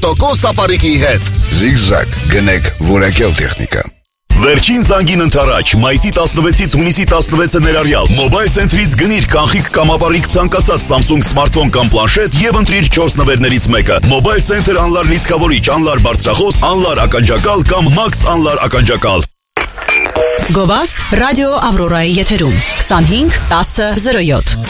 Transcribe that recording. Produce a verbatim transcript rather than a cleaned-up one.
տոկոս ապարիկի հետ։ Zigzag, գնեք որակյալ տեխնիկա։ Վերջին զանգին ընթരാճ, մայիսի տասնվեցից հունիսի տասնվեցը ներառյալ Mobile Center-ից գնիր կանխիկ կամ ապարիկ ցանկացած Samsung սմարթֆոն կամ պլանշետ եւ ընտրիր չորս նվերներից մեկը։ Mobile Center անլար լիցքավորիչ, անլար բարձրախոս, անլար ականջակալ կամ Max անլար ականջակալ։ Գովաստ ռադիո Ավրորայի եթերում քսանհինգ տասը զրո յոթ